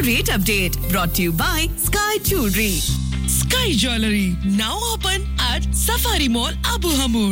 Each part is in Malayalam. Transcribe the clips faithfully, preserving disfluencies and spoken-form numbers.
rate update brought to you by Sky Jewelry. Sky Jewelry now open at Safari Mall, Abu Hamur.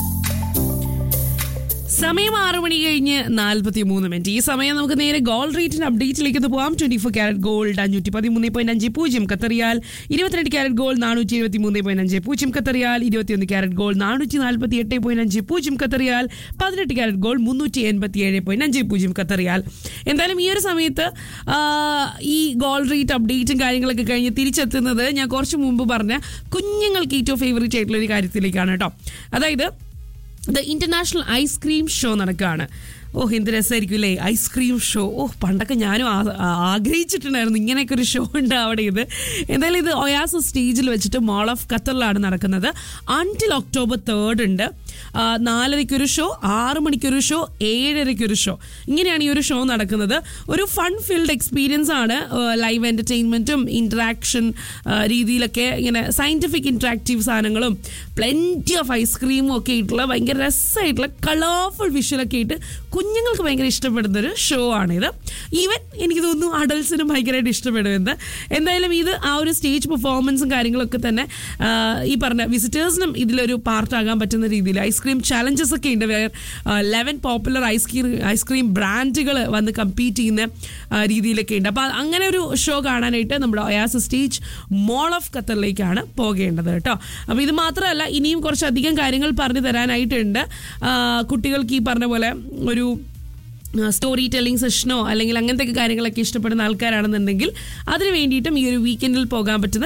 സമയം ആറ് മണി കഴിഞ്ഞ് നാൽപ്പത്തി മൂന്ന് മിനിറ്റ്. ഈ സമയം നമുക്ക് നേരെ ഗോൾഡ് റേറ്റിന്റെ അപ്ഡേറ്റിലേക്ക് പോകാം. ട്വന്റി ഫോർ ക്യാരറ്റ് ഗോൾഡ് അഞ്ഞൂറ്റി പതിമൂന്ന് പോയിന്റ് അഞ്ച് പൂജ്യം കത്തറിയാൽ, ഇരുപത്തിരണ്ട് ക്യാരറ്റ് ഗോൾഡ് നാനൂറ്റി എഴുപത്തി മൂന്ന് പോയിന്റ് അഞ്ച് പൂജ്യം കത്തറിയാൽ, ഇരുപത്തിയൊന്ന് ക്യാരറ്റ് ഗോൾഡ് നാനൂറ്റി നാൽപ്പത്തി എട്ട് പോയിന്റ് അഞ്ച് പൂജ്യം കത്തറിയാൽ, പതിനെട്ട് ക്യാരറ്റ് ഗോൾഡ് മുന്നൂറ്റി എൺപത്തി ഏഴ് പോയിന്റ് അഞ്ച് പൂജ്യം കത്തറിയാൽ. എന്തായാലും ഈ ഒരു സമയത്ത് ഈ ഗോൾഡ് റേറ്റ് അപ്ഡേറ്റും കാര്യങ്ങളൊക്കെ കഴിഞ്ഞ് തിരിച്ചെത്തുന്നത് ഞാൻ കുറച്ച് മുമ്പ് പറഞ്ഞ കുഞ്ഞുങ്ങൾക്ക് ഏറ്റവും ഫേവറേറ്റ് ആയിട്ടുള്ള ഒരു കാര്യത്തിലേക്കാണ് കേട്ടോ. അതായത് ദ ഇന്റർനാഷണൽ ഐസ്ക്രീം ഷോ നടക്കുകയാണ്. ഓഹ്, എന്ത് രസമായിരിക്കും അല്ലേ ഐസ്ക്രീം ഷോ. ഓഹ്, പണ്ടൊക്കെ ഞാനും ആഗ്രഹിച്ചിട്ടുണ്ടായിരുന്നു ഇങ്ങനെയൊക്കെ ഒരു ഷോ ഉണ്ട് അവിടെ. ഇത് എന്തായാലും ഇത് ഒയാസ് സ്റ്റേജിൽ വെച്ചിട്ട് മോൾ ഓഫ് ഖത്തറിലാണ് നടക്കുന്നത്. അൺടിൽ ഒക്ടോബർ തേർഡ് ഉണ്ട്. നാലരയ്ക്കൊരു ഷോ, ആറ് മണിക്കൊരു ഷോ, ഏഴരയ്ക്കൊരു ഷോ. ഇങ്ങനെയാണ് ഈ ഒരു ഷോ നടക്കുന്നത്. ഒരു ഫൺ ഫീൽഡ് എക്സ്പീരിയൻസ് ആണ്. ലൈവ് എൻ്റർടൈൻമെൻറ്റും ഇൻറ്ററാക്ഷൻ രീതിയിലൊക്കെ ഇങ്ങനെ സയൻറ്റിഫിക് ഇൻട്രാക്റ്റീവ് സാധനങ്ങളും പ്ലെൻറ്റി ഓഫ് ഐസ്ക്രീമും ഒക്കെ ആയിട്ടുള്ള ഭയങ്കര രസമായിട്ടുള്ള കളർഫുൾ വിഷ്വലൊക്കെ ആയിട്ട് കുഞ്ഞുങ്ങൾക്ക് ഭയങ്കര ഇഷ്ടപ്പെടുന്നൊരു ഷോ ആണിത്. ഈവൻ എനിക്ക് തോന്നുന്നു അഡൾട്ട്സിനും ഭയങ്കരമായിട്ട് ഇഷ്ടപ്പെടുന്നത്. എന്തായാലും ഇത് ആ ഒരു സ്റ്റേജ് പെർഫോമൻസും കാര്യങ്ങളൊക്കെ തന്നെ ഈ പറഞ്ഞ വിസിറ്റേഴ്സിനും ഇതിലൊരു പാർട്ടാകാൻ പറ്റുന്ന രീതിയിൽ ഐസ്ക്രീം ചാലഞ്ചസ് ഒക്കെ ഉണ്ട്. വേറെ ലെവൻ പോപ്പുലർ ഐസ്ക്രീം ഐസ്ക്രീം ബ്രാൻഡുകൾ വന്ന് കമ്പീറ്റ് ചെയ്യുന്ന രീതിയിലൊക്കെ ഉണ്ട്. അപ്പോൾ അങ്ങനെ ഒരു ഷോ കാണാനായിട്ട് നമ്മുടെ ഒയാസ് സ്റ്റേജ് മോൾ ഓഫ് ഖത്തറിലേക്കാണ് പോകേണ്ടത് കേട്ടോ. അപ്പോൾ ഇത് മാത്രമല്ല, ഇനിയും കുറച്ചധികം കാര്യങ്ങൾ പറഞ്ഞു തരാനായിട്ടുണ്ട്. കുട്ടികൾക്ക് ഈ പറഞ്ഞ പോലെ ഒരു സ്റ്റോറി ടെല്ലിംഗ് സെഷനോ അല്ലെങ്കിൽ അങ്ങനത്തെ കാര്യങ്ങളൊക്കെ ഇഷ്ടപ്പെടുന്ന ആൾക്കാരാണെന്നുണ്ടെങ്കിൽ അതിന് വേണ്ടിയിട്ടും ഈ ഒരു വീക്കെൻഡിൽ പോകാൻ പറ്റുന്ന